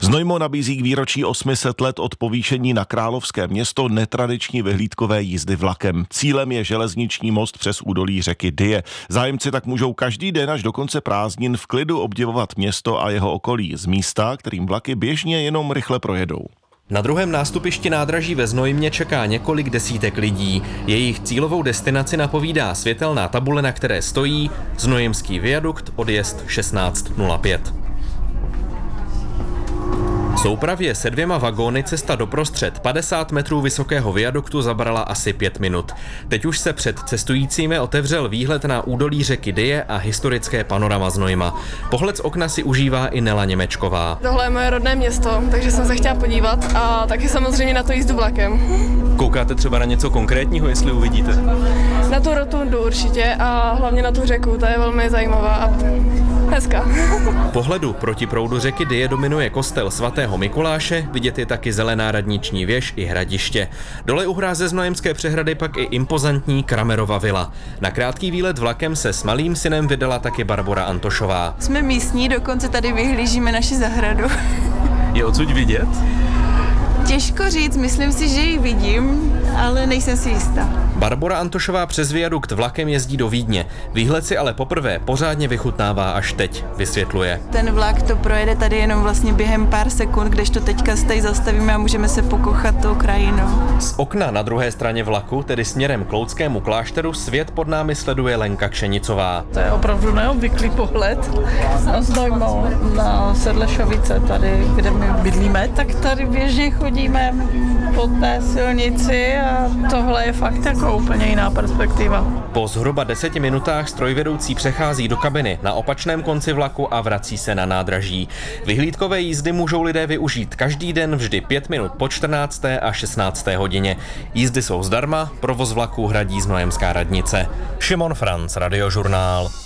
Znojmo nabízí k výročí 800 let od povýšení na královské město netradiční vyhlídkové jízdy vlakem. Cílem je železniční most přes údolí řeky Dyje. Zájemci tak můžou každý den až do konce prázdnin v klidu obdivovat město a jeho okolí z místa, kterým vlaky běžně jenom rychle projedou. Na druhém nástupišti nádraží ve Znojmě čeká několik desítek lidí. Jejich cílovou destinaci napovídá světelná tabule, na které stojí Znojemský viadukt, odjezd 16:05. Soupravě se 2 vagóny cesta doprostřed 50 metrů vysokého viaduktu zabrala asi 5 minut. Teď už se před cestujícími otevřel výhled na údolí řeky Dyje a historické panorama Znojma. Pohled z okna si užívá i Nela Němečková. Tohle je moje rodné město, takže jsem se chtěla podívat a taky samozřejmě na to jízdu vlakem. Koukáte třeba na něco konkrétního, jestli uvidíte? Na tu rotundu určitě a hlavně na tu řeku, ta je velmi zajímavá a hezká. Pohledu proti proudu řeky Dyje dominuje kostel svatého Mikuláše, vidět je taky zelená radniční věž i hradiště. Dole u hráze Znojemské přehrady pak i impozantní Kramerova vila. Na krátký výlet vlakem se s malým synem vydala taky Barbora Antošová. Jsme místní, dokonce tady vyhlížíme naši zahradu. Je odsud vidět? Těžko říct, myslím si, že ji vidím, ale nejsem si jistá. Barbora Antošová přes viadukt vlakem jezdí do Vídně. Výhled si ale poprvé pořádně vychutnává až teď, vysvětluje. Ten vlak to projede tady jenom vlastně během pár sekund, kdežto teďka se tady zastavíme a můžeme se pokochat tou krajinou. Z okna na druhé straně vlaku, tedy směrem k Louckému klášteru, svět pod námi sleduje Lenka Kšenicová. To je opravdu neobvyklý pohled na Znojmo, na Sedlešovice, tady, kde my bydlíme, tak tady běžně chodíme po té silnici a tohle je fakt jako úplně jiná perspektiva. Po zhruba 10 minutách strojvedoucí přechází do kabiny na opačném konci vlaku a vrací se na nádraží. Vyhlídkové jízdy můžou lidé využít každý den vždy 5 minut po 14. a 16. hodině. Jízdy jsou zdarma, provoz vlaků hradí Znojemská radnice. Šimon Franc, Radiožurnál.